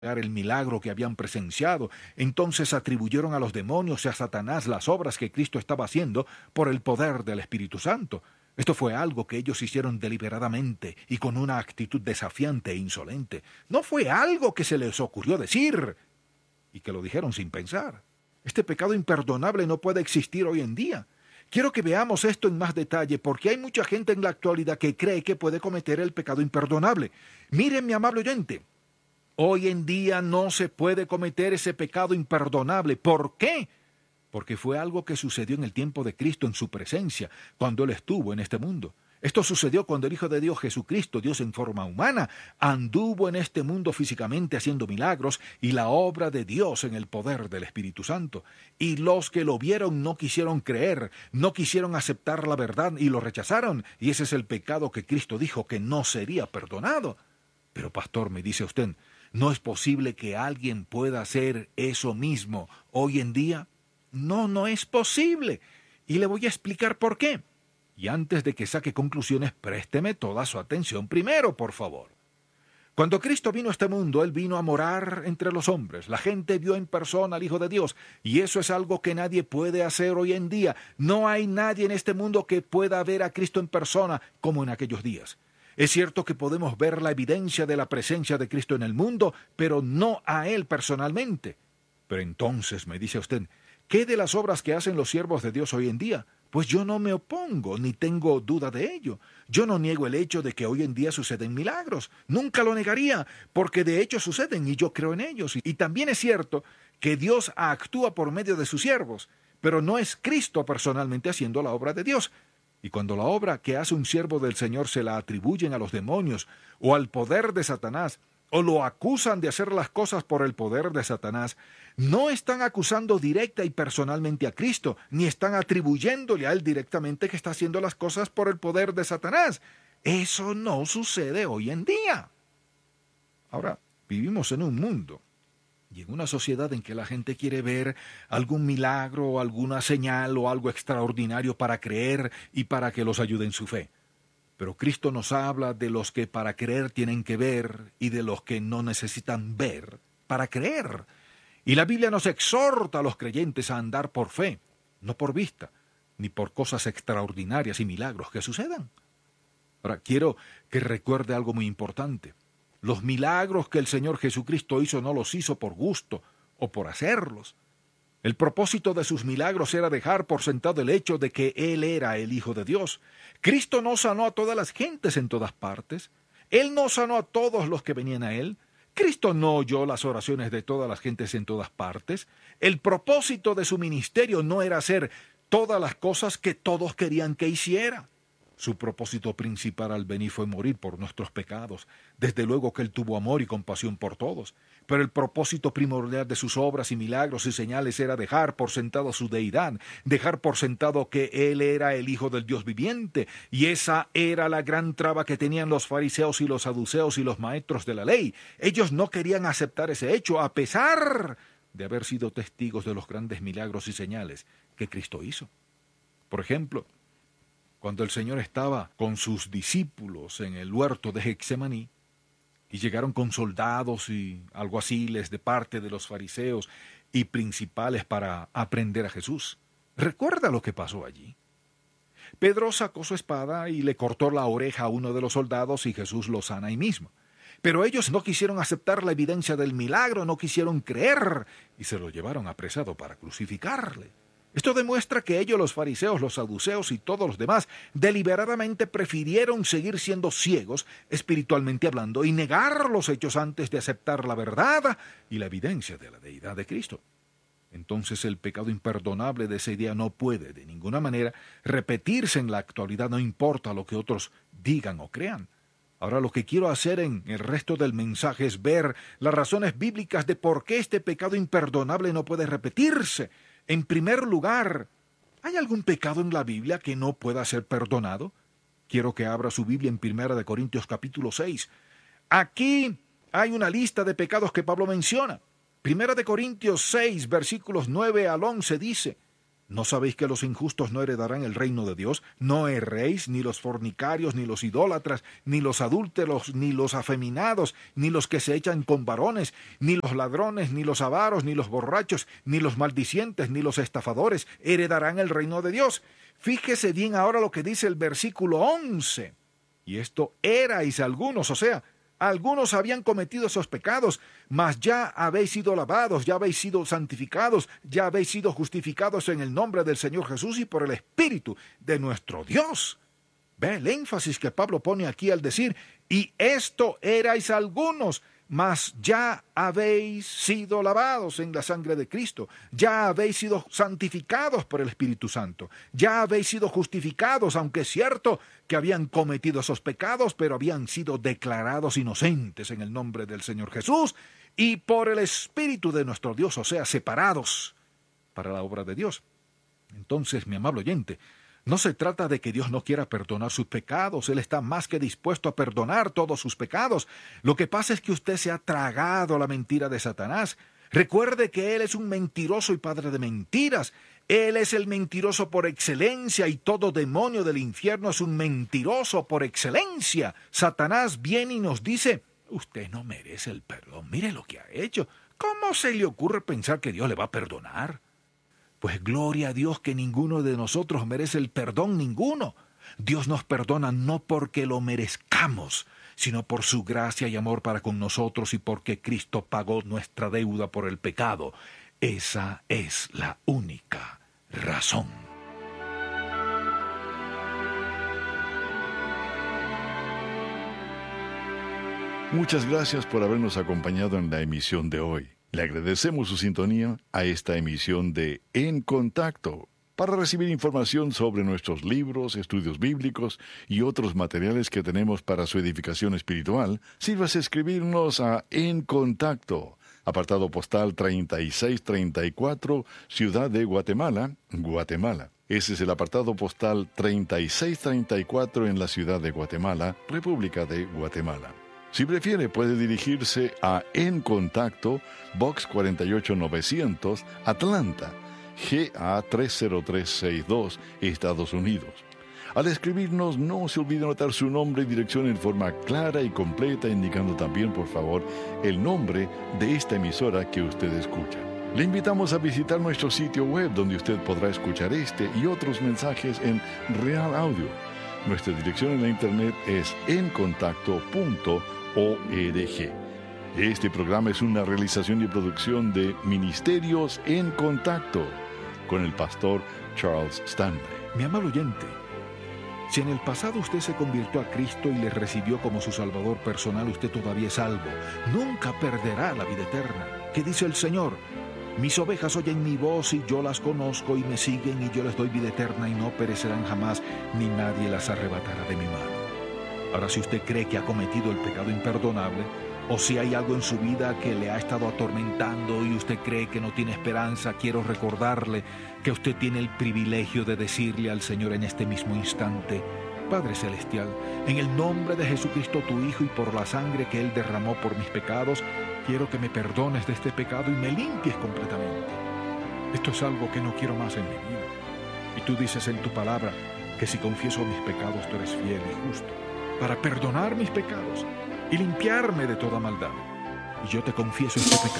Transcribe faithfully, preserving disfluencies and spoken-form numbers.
el milagro que habían presenciado. Entonces atribuyeron a los demonios y a Satanás las obras que Cristo estaba haciendo por el poder del Espíritu Santo. Esto fue algo que ellos hicieron deliberadamente y con una actitud desafiante e insolente. No fue algo que se les ocurrió decir y que lo dijeron sin pensar. Este pecado imperdonable no puede existir hoy en día. Quiero que veamos esto en más detalle porque hay mucha gente en la actualidad que cree que puede cometer el pecado imperdonable. Miren, mi amable oyente, hoy en día no se puede cometer ese pecado imperdonable. ¿Por qué? Porque fue algo que sucedió en el tiempo de Cristo en su presencia, cuando Él estuvo en este mundo. Esto sucedió cuando el Hijo de Dios, Jesucristo, Dios en forma humana, anduvo en este mundo físicamente haciendo milagros y la obra de Dios en el poder del Espíritu Santo. Y los que lo vieron no quisieron creer, no quisieron aceptar la verdad y lo rechazaron. Y ese es el pecado que Cristo dijo que no sería perdonado. Pero pastor, me dice usted, ¿no es posible que alguien pueda hacer eso mismo hoy en día? No, no es posible. Y le voy a explicar por qué. Y antes de que saque conclusiones, présteme toda su atención primero, por favor. Cuando Cristo vino a este mundo, Él vino a morar entre los hombres. La gente vio en persona al Hijo de Dios. Y eso es algo que nadie puede hacer hoy en día. No hay nadie en este mundo que pueda ver a Cristo en persona como en aquellos días. Es cierto que podemos ver la evidencia de la presencia de Cristo en el mundo, pero no a Él personalmente. Pero entonces, me dice usted, ¿qué de las obras que hacen los siervos de Dios hoy en día? Pues yo no me opongo, ni tengo duda de ello. Yo no niego el hecho de que hoy en día suceden milagros. Nunca lo negaría, porque de hecho suceden y yo creo en ellos. Y también es cierto que Dios actúa por medio de sus siervos, pero no es Cristo personalmente haciendo la obra de Dios. Y cuando la obra que hace un siervo del Señor se la atribuyen a los demonios o al poder de Satanás, o lo acusan de hacer las cosas por el poder de Satanás, no están acusando directa y personalmente a Cristo, ni están atribuyéndole a Él directamente que está haciendo las cosas por el poder de Satanás. Eso no sucede hoy en día. Ahora, vivimos en un mundo y en una sociedad en que la gente quiere ver algún milagro o alguna señal o algo extraordinario para creer y para que los ayude en su fe. Pero Cristo nos habla de los que para creer tienen que ver y de los que no necesitan ver para creer. Y la Biblia nos exhorta a los creyentes a andar por fe, no por vista, ni por cosas extraordinarias y milagros que sucedan. Ahora, quiero que recuerde algo muy importante. Los milagros que el Señor Jesucristo hizo no los hizo por gusto o por hacerlos. El propósito de sus milagros era dejar por sentado el hecho de que Él era el Hijo de Dios. Cristo no sanó a todas las gentes en todas partes. Él no sanó a todos los que venían a Él. Cristo no oyó las oraciones de todas las gentes en todas partes. El propósito de su ministerio no era hacer todas las cosas que todos querían que hiciera. Su propósito principal al venir fue morir por nuestros pecados. Desde luego que Él tuvo amor y compasión por todos. Pero el propósito primordial de sus obras y milagros y señales era dejar por sentado su deidad, dejar por sentado que Él era el Hijo del Dios viviente. Y esa era la gran traba que tenían los fariseos y los saduceos y los maestros de la ley. Ellos no querían aceptar ese hecho, a pesar de haber sido testigos de los grandes milagros y señales que Cristo hizo. Por ejemplo, cuando el Señor estaba con sus discípulos en el huerto de Getsemaní, y llegaron con soldados y alguaciles de parte de los fariseos y principales para aprender a Jesús. ¿Recuerda lo que pasó allí? Pedro sacó su espada y le cortó la oreja a uno de los soldados y Jesús lo sana ahí mismo. Pero ellos no quisieron aceptar la evidencia del milagro, no quisieron creer y se lo llevaron apresado para crucificarle. Esto demuestra que ellos, los fariseos, los saduceos y todos los demás, deliberadamente prefirieron seguir siendo ciegos, espiritualmente hablando, y negar los hechos antes de aceptar la verdad y la evidencia de la deidad de Cristo. Entonces el pecado imperdonable de ese día no puede, de ninguna manera, repetirse en la actualidad, no importa lo que otros digan o crean. Ahora lo que quiero hacer en el resto del mensaje es ver las razones bíblicas de por qué este pecado imperdonable no puede repetirse. En primer lugar, ¿hay algún pecado en la Biblia que no pueda ser perdonado? Quiero que abra su Biblia en Primera de Corintios capítulo seis. Aquí hay una lista de pecados que Pablo menciona. Primera de Corintios seis, versículos nueve al once dice: ¿No sabéis que los injustos no heredarán el reino de Dios? No erréis, ni los fornicarios, ni los idólatras, ni los adúlteros, ni los afeminados, ni los que se echan con varones, ni los ladrones, ni los avaros, ni los borrachos, ni los maldicientes, ni los estafadores heredarán el reino de Dios. Fíjese bien ahora lo que dice el versículo once. Y esto erais algunos, o sea, algunos habían cometido esos pecados, mas ya habéis sido lavados, ya habéis sido santificados, ya habéis sido justificados en el nombre del Señor Jesús y por el Espíritu de nuestro Dios. Ve el énfasis que Pablo pone aquí al decir, y esto erais algunos, mas ya habéis sido lavados en la sangre de Cristo, ya habéis sido santificados por el Espíritu Santo, ya habéis sido justificados, aunque es cierto que habían cometido esos pecados, pero habían sido declarados inocentes en el nombre del Señor Jesús y por el Espíritu de nuestro Dios, o sea, separados para la obra de Dios. Entonces, mi amable oyente, no se trata de que Dios no quiera perdonar sus pecados. Él está más que dispuesto a perdonar todos sus pecados. Lo que pasa es que usted se ha tragado la mentira de Satanás. Recuerde que él es un mentiroso y padre de mentiras. Él es el mentiroso por excelencia y todo demonio del infierno es un mentiroso por excelencia. Satanás viene y nos dice, usted no merece el perdón. Mire lo que ha hecho. ¿Cómo se le ocurre pensar que Dios le va a perdonar? Pues gloria a Dios que ninguno de nosotros merece el perdón, ninguno. Dios nos perdona no porque lo merezcamos, sino por su gracia y amor para con nosotros y porque Cristo pagó nuestra deuda por el pecado. Esa es la única razón. Muchas gracias por habernos acompañado en la emisión de hoy. Le agradecemos su sintonía a esta emisión de En Contacto. Para recibir información sobre nuestros libros, estudios bíblicos y otros materiales que tenemos para su edificación espiritual, sírvase escribirnos a En Contacto, apartado postal treinta y seis treinta y cuatro, Ciudad de Guatemala, Guatemala. Ese es el apartado postal treinta y seis treinta y cuatro en la Ciudad de Guatemala, República de Guatemala. Si prefiere, puede dirigirse a En Contacto, Box cuarenta y ocho novecientos, Atlanta, G A tres cero tres seis dos, Estados Unidos. Al escribirnos, no se olvide anotar su nombre y dirección en forma clara y completa, indicando también, por favor, el nombre de esta emisora que usted escucha. Le invitamos a visitar nuestro sitio web, donde usted podrá escuchar este y otros mensajes en Real Audio. Nuestra dirección en la internet es en contacto punto org. Este programa es una realización y producción de Ministerios en Contacto, con el pastor Charles Stanley. Mi amable oyente, si en el pasado usted se convirtió a Cristo y le recibió como su Salvador personal, usted todavía es salvo. Nunca perderá la vida eterna. ¿Qué dice el Señor? Mis ovejas oyen mi voz y yo las conozco y me siguen y yo les doy vida eterna y no perecerán jamás, ni nadie las arrebatará de mi mano. Ahora, si usted cree que ha cometido el pecado imperdonable, o si hay algo en su vida que le ha estado atormentando y usted cree que no tiene esperanza, quiero recordarle que usted tiene el privilegio de decirle al Señor en este mismo instante: Padre Celestial, en el nombre de Jesucristo tu Hijo y por la sangre que Él derramó por mis pecados, quiero que me perdones de este pecado y me limpies completamente. Esto es algo que no quiero más en mi vida. Y tú dices en tu palabra que si confieso mis pecados, tú eres fiel y justo para perdonar mis pecados y limpiarme de toda maldad. Y yo te confieso este pecado